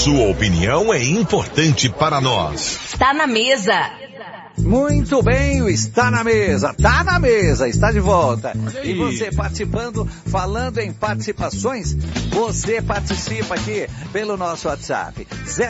Sua opinião é importante para nós. Está na mesa. Muito bem, o Está na Mesa, tá na mesa, está de volta. E você participando, falando em participações, você participa aqui pelo nosso WhatsApp,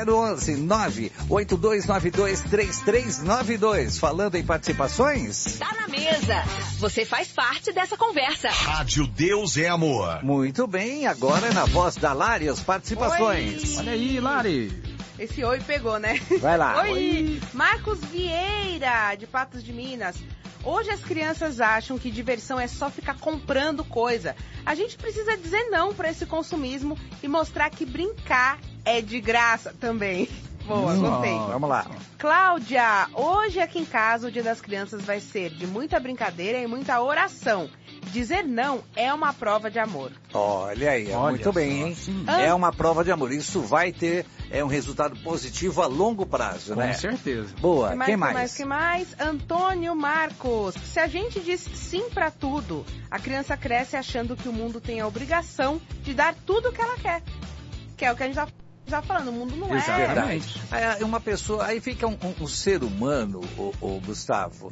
011-98292-3392. Falando em participações? Está na mesa. Você faz parte dessa conversa. Rádio Deus é Amor. Muito bem, agora é na voz da Lari as participações. Oi. Olha aí, Lari. Esse oi pegou, né? Vai lá. Oi. Marcos Vieira, de Patos de Minas. Hoje as crianças acham que diversão é só ficar comprando coisa. A gente precisa dizer não para esse consumismo e mostrar que brincar é de graça também. Boa, gostei. Vamos lá. Cláudia, hoje aqui em casa o Dia das Crianças vai ser de muita brincadeira e muita oração. Dizer não é uma prova de amor. Olha aí, muito bem, hein? É uma prova de amor. Isso vai ter um resultado positivo a longo prazo, né? Com certeza. Boa, quem mais? Quem mais? Antônio Marcos. Se a gente diz sim pra tudo, a criança cresce achando que o mundo tem a obrigação de dar tudo o que ela quer. Que é o que a gente já falando, o mundo não Exatamente. É uma pessoa, aí fica um ser humano, o Gustavo,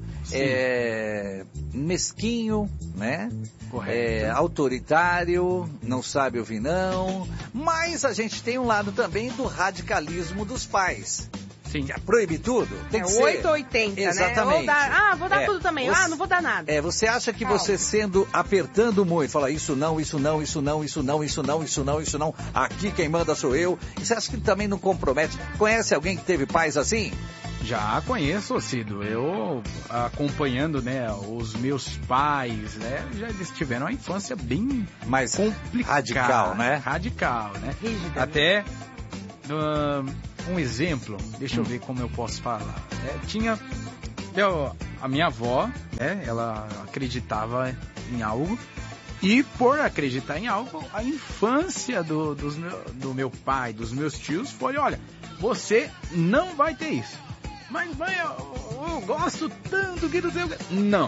mesquinho, né? Correto. Autoritário, não sabe ouvir não, mas a gente tem um lado também do radicalismo dos pais. Sim. Que proíbe tudo? Tem que ser 880, exatamente. Né? Vou dar tudo também. Não vou dar nada. Você acha que você apertando muito, fala isso não, isso não, isso não, isso não, isso não, isso não, isso não, aqui quem manda sou eu. E você acha que também não compromete? Conhece alguém que teve pais assim? Já conheço, Cido. Eu acompanhando, né, os meus pais, né, já eles tiveram uma infância bem mais complicada, radical, né? Radical, né? Rígida. Até um exemplo, deixa eu ver como eu posso falar. A minha avó, né, ela acreditava em algo, e por acreditar em algo, a infância do meu pai, dos meus tios, foi, olha, você não vai ter isso. Mas mãe, eu gosto tanto que não sei o que. Não.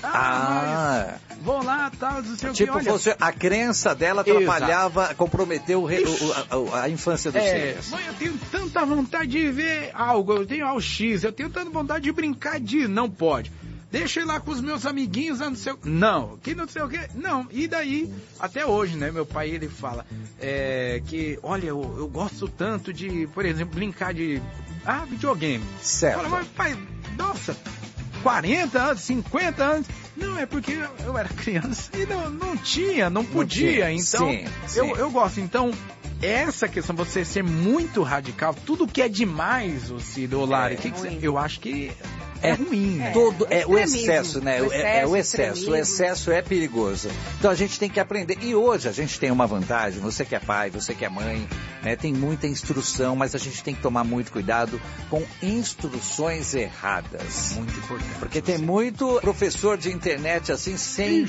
Mas vou lá, tal, não sei o que. Tipo, a crença dela atrapalhava, comprometeu a infância dos filhos. Mãe, eu tenho tanta vontade de ver algo, eu tenho algo X, eu tenho tanta vontade de brincar disso. Não pode. Deixa eu ir lá com os meus amiguinhos, não sei o que. Não, que não sei o que. Não, e daí, até hoje, né, meu pai, ele fala que, olha, eu gosto tanto de, por exemplo, brincar de videogame. Certo. Fala, mas pai, nossa, 40 anos, 50 anos. Não, é porque eu era criança e não podia. Então, sim. Eu gosto. Então, essa questão, você ser muito radical, tudo que é demais, Cido, Lari, eu acho que é ruim. O excesso, né? O excesso é perigoso. Então a gente tem que aprender. E hoje a gente tem uma vantagem, você que é pai, você que é mãe, né? Tem muita instrução, mas a gente tem que tomar muito cuidado com instruções erradas. Muito importante. Porque tem muito professor de internet assim, sem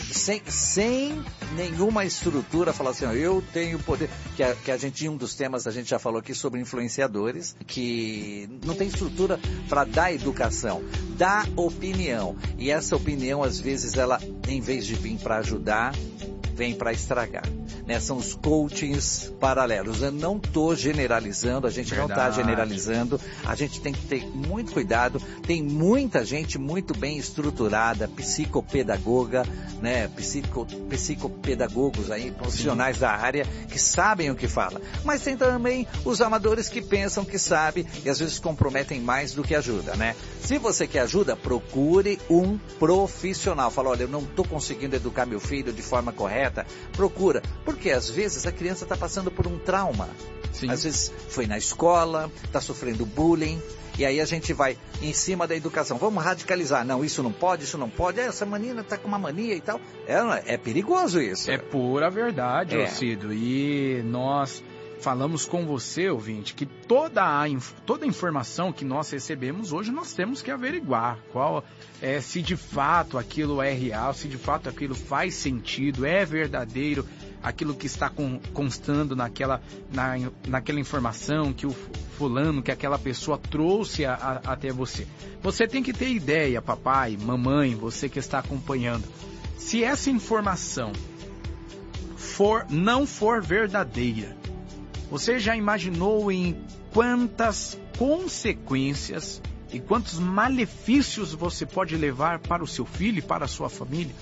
nenhuma estrutura, falar assim, eu tenho poder. Que a gente, um dos temas a gente já falou aqui sobre influenciadores, que não tem estrutura para dar educação. Dá opinião. E essa opinião, às vezes, ela, em vez de vir para ajudar, vem para estragar. Né? São os coachings paralelos. Eu não estou generalizando, a gente não está generalizando. A gente tem que ter muito cuidado. Tem muita gente muito bem estruturada, psicopedagoga, né? Psicopedagogos aí, profissionais da área, que sabem o que fala. Mas tem também os amadores que pensam que sabem e às vezes comprometem mais do que ajuda, né? Se você quer ajuda, procure um profissional. Fala, olha, eu não estou conseguindo educar meu filho de forma correta. Procura. Porque às vezes a criança está passando por um trauma. Sim. Às vezes foi na escola, está sofrendo bullying. E aí a gente vai em cima da educação. Vamos radicalizar. Não, isso não pode, isso não pode. Essa menina está com uma mania e tal. É perigoso isso. É pura verdade, Cido. E nós falamos com você, ouvinte, que toda a informação que nós recebemos hoje, nós temos que averiguar se de fato aquilo é real, se de fato aquilo faz sentido, é verdadeiro, aquilo que está constando naquela informação que o fulano, que aquela pessoa trouxe até você. Você tem que ter ideia, papai, mamãe, você que está acompanhando, se essa informação não for verdadeira, Você já imaginou em quantas consequências e quantos malefícios você pode levar para o seu filho e para a sua família?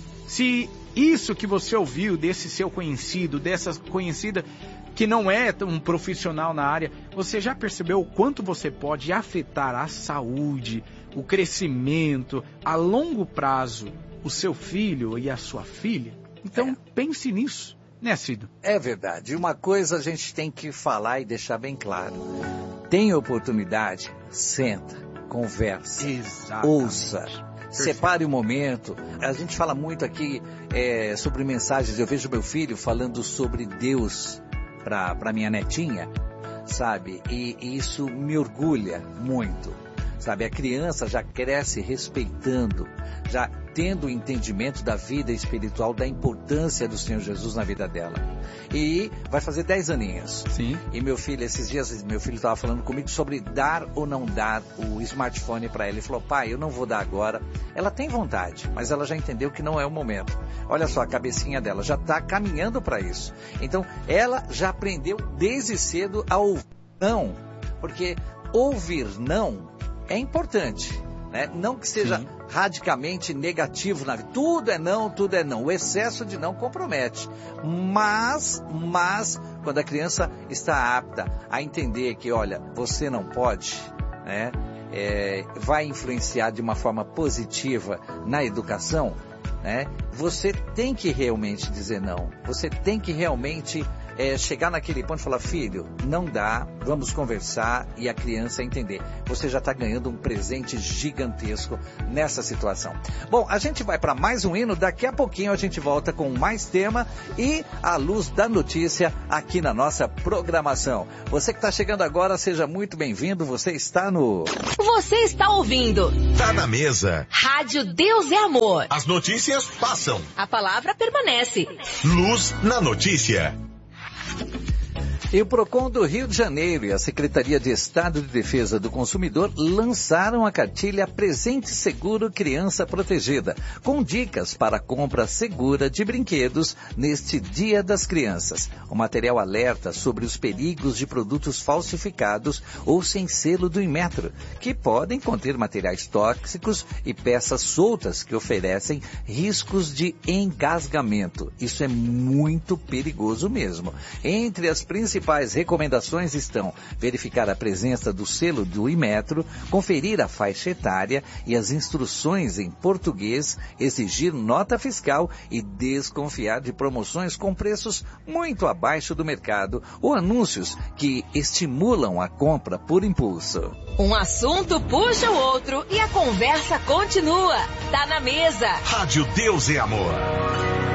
Se isso que você ouviu desse seu conhecido, dessa conhecida que não é um profissional na área, você já percebeu o quanto você pode afetar a saúde, o crescimento, a longo prazo, o seu filho e a sua filha? Então pense nisso, né, Cido? É verdade. Uma coisa a gente tem que falar e deixar bem claro. Tem oportunidade? Senta, conversa, ouça. Separe o momento. A gente fala muito aqui sobre mensagens. Eu vejo meu filho falando sobre Deus para minha netinha, sabe? E isso me orgulha muito, sabe? A criança já cresce respeitando, já tendo o entendimento da vida espiritual, da importância do Senhor Jesus na vida dela. E vai fazer 10 aninhos. Sim. E meu filho, esses dias, meu filho estava falando comigo sobre dar ou não dar o smartphone para ela. Ele falou, pai, eu não vou dar agora. Ela tem vontade, mas ela já entendeu que não é o momento. Olha só, a cabecinha dela já está caminhando para isso. Então, ela já aprendeu desde cedo a ouvir não. Porque ouvir não é importante, né? Não que seja radicalmente negativo na vida. Tudo é não, tudo é não. O excesso de não compromete. Mas quando a criança está apta a entender que, olha, você não pode, né? Vai influenciar de uma forma positiva na educação, né? Você tem que realmente dizer não. Você tem que realmente chegar naquele ponto e falar, filho, não dá, vamos conversar, e a criança entender. Você já está ganhando um presente gigantesco nessa situação. Bom, a gente vai para mais um hino, daqui a pouquinho a gente volta com mais tema e a luz da notícia aqui na nossa programação. Você que está chegando agora, seja muito bem-vindo, você está no... Você está ouvindo. Tá na mesa. Rádio Deus é Amor. As notícias passam. A palavra permanece. Luz na notícia. E o PROCON do Rio de Janeiro e a Secretaria de Estado de Defesa do Consumidor lançaram a cartilha Presente Seguro Criança Protegida, com dicas para a compra segura de brinquedos neste Dia das Crianças. O material alerta sobre os perigos de produtos falsificados ou sem selo do Inmetro, que podem conter materiais tóxicos e peças soltas que oferecem riscos de engasgamento. Isso é muito perigoso mesmo. Entre as principais recomendações estão verificar a presença do selo do Inmetro, conferir a faixa etária e as instruções em português, exigir nota fiscal e desconfiar de promoções com preços muito abaixo do mercado ou anúncios que estimulam a compra por impulso. Um assunto puxa o outro e a conversa continua. Tá na mesa. Rádio Deus é Amor.